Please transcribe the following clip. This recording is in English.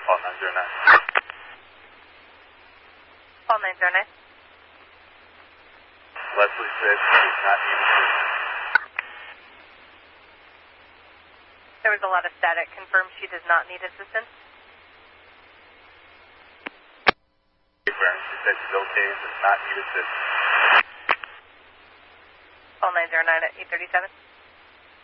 Call 909. Call 909. Leslie said she does not need assistance. There was a lot of static. Confirm she does not need assistance. She said she's okay and does not need assistance. Call 909 at 837.